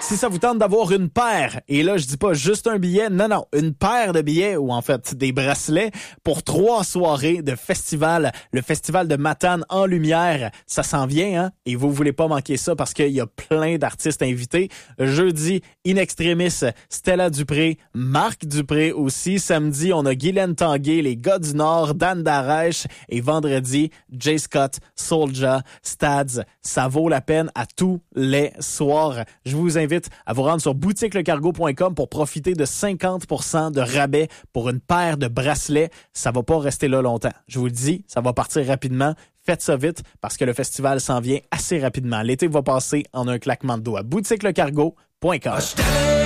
Si ça vous tente d'avoir une paire, et là, je dis pas juste un billet, non, une paire de billets, ou en fait des bracelets, pour 3 soirées de festival, le festival de Matane en lumière, ça s'en vient, hein? Et vous voulez pas manquer ça parce qu'il y a plein d'artistes invités. Jeudi, In Extremis, Stella Dupré, Marc Dupré aussi. Samedi, on a Guylaine Tanguay, les gars du Nord, Dan Darèche. Et vendredi, Jay Scott, Soulja, Stads. Ça vaut la peine à tous les soirs. Je vous invite à vous rendre sur boutiquelecargo.com pour profiter de 50% de rabais pour une paire de bracelets. Ça va pas rester là longtemps. Je vous le dis, ça va partir rapidement. Faites ça vite parce que le festival s'en vient assez rapidement. L'été va passer en un claquement de doigts. boutiquelecargo.com.